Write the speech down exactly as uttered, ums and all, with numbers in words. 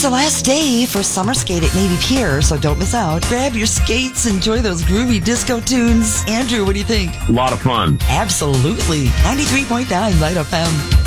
It's the last day for Summer Skate at Navy Pier, so don't miss out. Grab your skates, enjoy those groovy disco tunes. Andrew, what do you think? A lot of fun. Absolutely. ninety-three point nine Light F M.